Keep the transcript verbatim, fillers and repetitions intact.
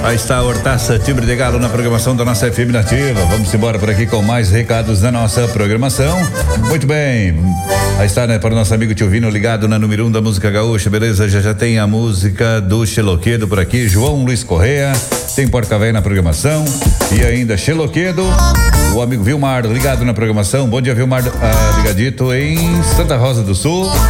Aí está a Hortaça Timbre de Galo na programação da nossa F M Nativa. Vamos embora por aqui com mais recados da nossa programação. Muito bem. Aí está, né, para o nosso amigo Tio Vino ligado na número um da música gaúcha, beleza? Já já tem a música do Xeloquedo por aqui, João Luiz Correia, tem Porca Véia na programação e ainda Xeloquedo, o amigo Vilmar ligado na programação. Bom dia, Vilmar, ah, ligadito em Santa Rosa do Sul.